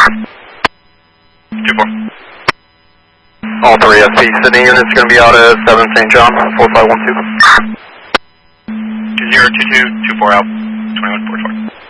2-4. All 3 SP Sydney units going to be out at 7 St. John, 4512. 2022, 2-4 out, 2144.